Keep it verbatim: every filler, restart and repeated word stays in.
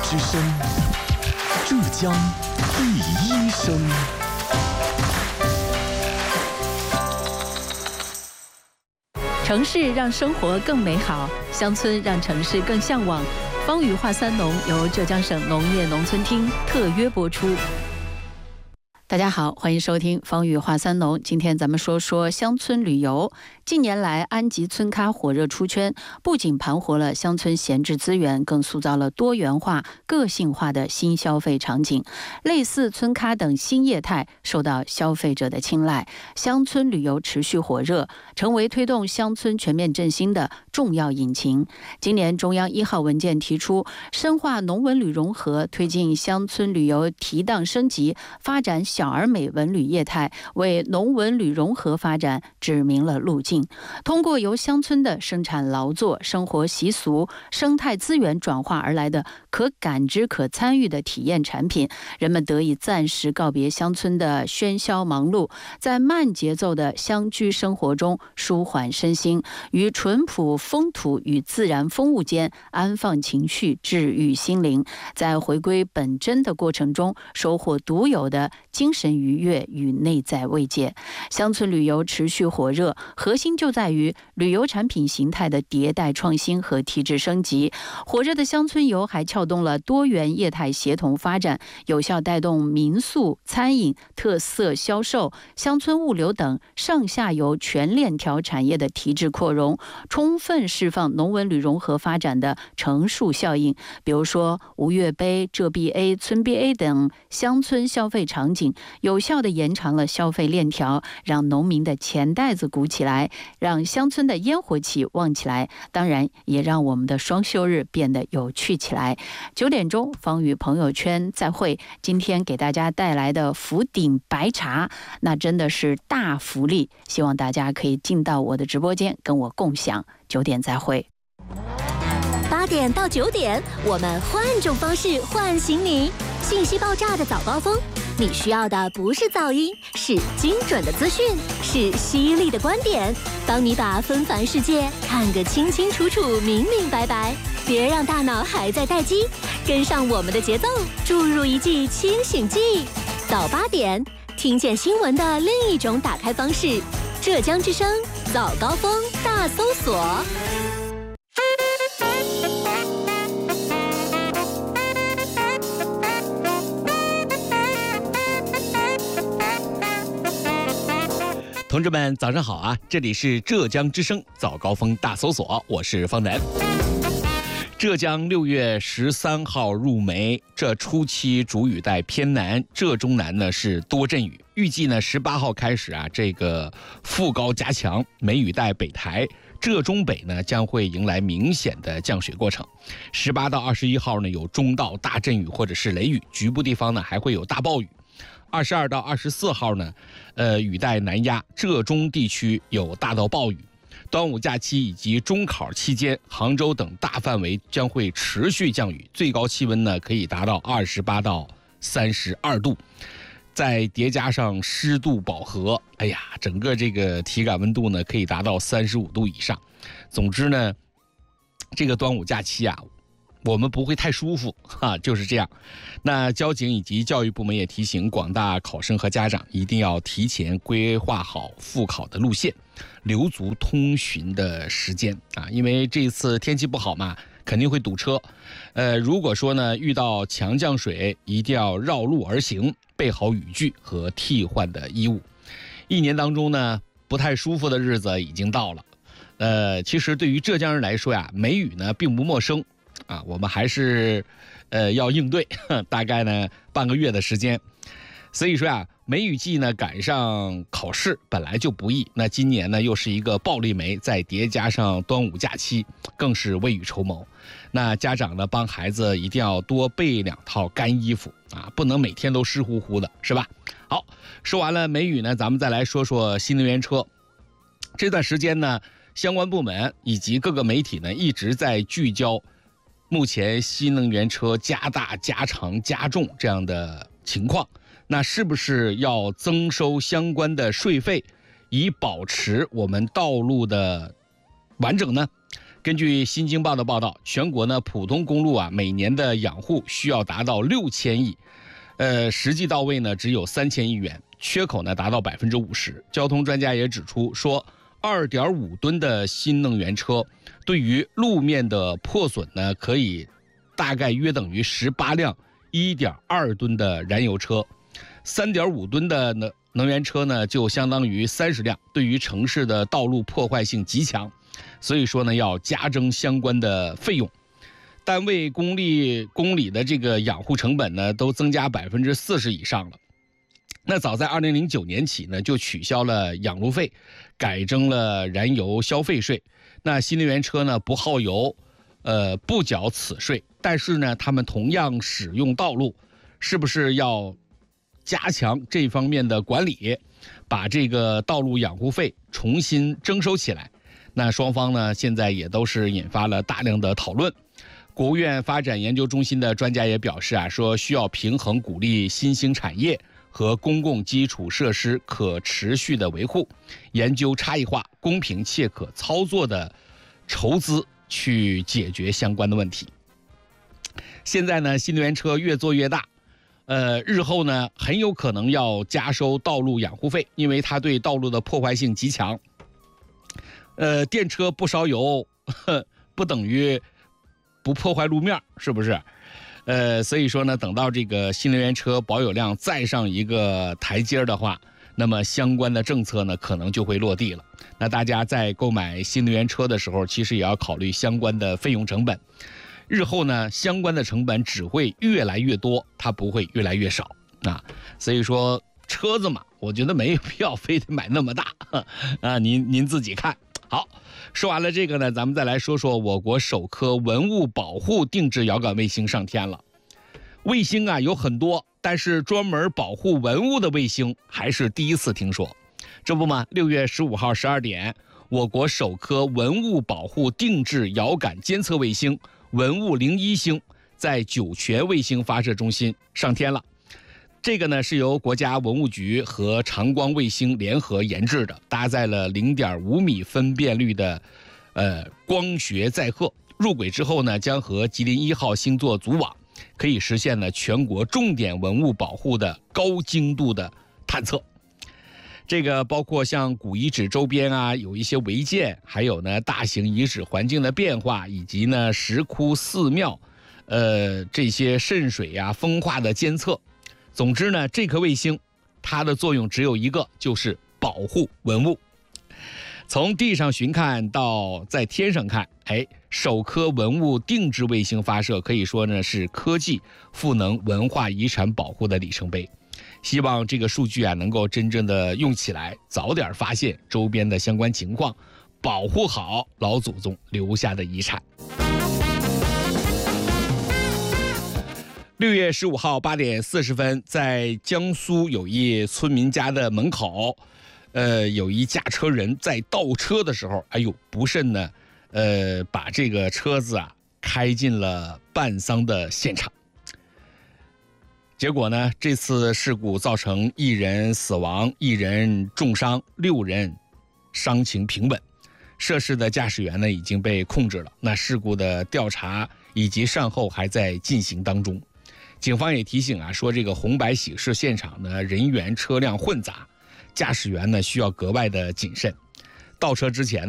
之声，浙江第一声。 城市让生活更美好，乡村让城市更向往。方语话三农由浙江省农业农村厅特约播出。大家好，欢迎收听方语话三农。今天咱们说说乡村旅游。近年来，安吉村咖火热出圈，不仅盘活了乡村闲置资源，更塑造了多元化、个性化的新消费场景。类似村咖等新业态受到消费者的青睐，乡村旅游持续火热，成为推动乡村全面振兴的重要引擎。今年中央一号文件提出，深化农文旅融合，推进乡村旅游提档升级，发展小而美文旅业态，为农文旅融合发展指明了路径。通过由乡村的生产劳作、生活习俗、生态资源转化而来的可感知、可参与的体验产品，人们得以暂时告别乡村的喧嚣忙碌，在慢节奏的乡居生活中舒缓身心，于淳朴风土与自然风物间安放情绪、治愈心灵，在回归本真的过程中收获独有的精神愉悦与内在慰藉。乡村旅游持续火热，核心就在于旅游产品形态的迭代创新和提质升级。火热的乡村游还撬动了多元业态协同发展，有效带动民宿、餐饮、特色销售、乡村物流等上下游全链条产业的提质扩容，充分释放农文旅融合发展的乘数效应。比如说吴越碑、浙 B A、村 B A 等乡村消费场景，有效地延长了消费链条，让农民的钱袋子鼓起来，让乡村的烟火气旺起来，当然也让我们的双休日变得有趣起来。九点钟，方宇朋友圈再会。今天给大家带来的福鼎白茶，那真的是大福利，希望大家可以进到我的直播间跟我共享。九点再会。 八点到九点，我们换种方式唤醒你。信息爆炸的早高峰，你需要的不是噪音，是精准的资讯，是犀利的观点，帮你把纷繁世界看个清清楚楚、明明白白。别让大脑还在待机，跟上我们的节奏，注入一剂清醒剂。早八点，听见新闻的另一种打开方式。浙江之声早高峰大搜索。 同志们早上好啊，这里是浙江之声早高峰大搜索，我是方南。浙江六月十三号入梅，这初期主雨带偏南，浙中南呢是多阵雨，预计呢十八号开始啊，这个副高加强，梅雨带北抬，浙中北呢将会迎来明显的降水过程。十八到二十一号呢有中到大阵雨或者是雷雨，局部地方呢还会有大暴雨。二十二到二十四号呢，呃，雨带南压，浙中地区有大到暴雨。端午假期以及中考期间，杭州等大范围将会持续降雨，最高气温呢可以达到二十八到三十二度，再叠加上湿度饱和，哎呀，整个这个体感温度呢可以达到三十五度以上。总之呢，这个端午假期啊，我们不会太舒服哈，就是这样。那交警以及教育部门也提醒广大考生和家长，一定要提前规划好复考的路线，留足通巡的时间啊，因为这次天气不好嘛，肯定会堵车。呃，如果说呢遇到强降水，一定要绕路而行，备好雨具和替换的衣物。一年当中呢，不太舒服的日子已经到了。呃，其实对于浙江人来说呀，梅雨呢并不陌生。啊，我们还是，呃，要应对，大概呢半个月的时间，所以说啊，梅雨季呢赶上考试本来就不易，那今年呢又是一个暴力梅，再叠加上端午假期，更是未雨绸缪。那家长呢帮孩子一定要多备两套干衣服啊，不能每天都湿乎乎的，是吧？好，说完了梅雨呢，咱们再来说说新能源车。这段时间呢，相关部门以及各个媒体呢一直在聚焦目前新能源车加大、加长、加重这样的情况，那是不是要增收相关的税费，以保持我们道路的完整呢？ 根据新京报的报道，全国呢普通公路啊每年的养护需要达到六千亿，呃，实际到位呢只有三千亿元，缺口呢达到百分之五十。交通专家也指出说，二点五吨的新能源车对于路面的破损呢，可以大概约等于十八辆一点二吨的燃油车，三点五吨的能能源车呢就相当于三十辆，对于城市的道路破坏性极强。所以说呢，要加征相关的费用，单位公里公里的这个养护成本呢，都增加百分之四十以上了。那早在二零零九年起呢，就取消了养路费，改征了燃油消费税。那新能源车呢，不耗油，呃，不缴此税，但是呢，他们同样使用道路，是不是要加强这方面的管理，把这个道路养护费重新征收起来？那双方呢，现在也都是引发了大量的讨论。国务院发展研究中心的专家也表示啊，说需要平衡鼓励新兴产业和公共基础设施可持续的维护，研究差异化、公平且可操作的筹资，去解决相关的问题。现在呢，新能源车越做越大，呃，日后呢，很有可能要加收道路养护费，因为它对道路的破坏性极强。呃，电车不烧油，呵，不等于不破坏路面，是不是？呃，所以说呢，等到这个新能源车保有量再上一个台阶的话，那么相关的政策呢，可能就会落地了。那大家在购买新能源车的时候，其实也要考虑相关的费用成本。日后呢，相关的成本只会越来越多，它不会越来越少啊。所以说，车子嘛，我觉得没有必要非得买那么大啊，您您自己看。好，说完了这个呢，咱们再来说说我国首颗文物保护定制遥感卫星上天了。卫星啊有很多，但是专门保护文物的卫星还是第一次听说。这不嘛，六月十五号十二点，我国首颗文物保护定制遥感监测卫星文物零一星在酒泉卫星发射中心上天了。这个呢是由国家文物局和长光卫星联合研制的，搭载了 零点五米分辨率的呃光学载荷，入轨之后呢，将和吉林一号星座组网，可以实现了全国重点文物保护的高精度的探测。这个包括像古遗址周边啊，有一些违建，还有呢大型遗址环境的变化，以及呢石窟寺庙，呃这些渗水呀、风化的监测。总之呢，这颗卫星它的作用只有一个，就是保护文物。从地上寻看到在天上看，哎，首颗文物定制卫星发射，可以说呢是科技赋能文化遗产保护的里程碑。希望这个数据啊能够真正的用起来，早点发现周边的相关情况，保护好老祖宗留下的遗产。六月十五号八点四十分，在江苏有一村民家的门口，呃，有一驾车人在倒车的时候，哎呦，不慎呢，呃，把这个车子啊开进了办丧的现场。结果呢，这次事故造成一人死亡，一人重伤，六人伤情平稳。涉事的驾驶员呢已经被控制了，那事故的调查以及善后还在进行当中。警方也提醒啊，说这个红白喜事现场呢人员车辆混杂，驾驶员呢需要格外的谨慎。倒车之前呢